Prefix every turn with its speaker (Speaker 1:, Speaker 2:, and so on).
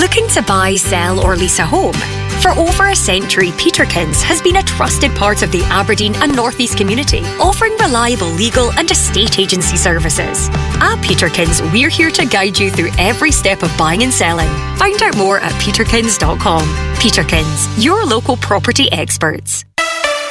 Speaker 1: Looking to buy, sell or lease a home? For over a century, Peterkins has been a trusted part of the Aberdeen and North East community, offering reliable legal and estate agency services. At Peterkins, we're here to guide you through every step of buying and selling. Find out more at peterkins.com. Peterkins, your local property experts.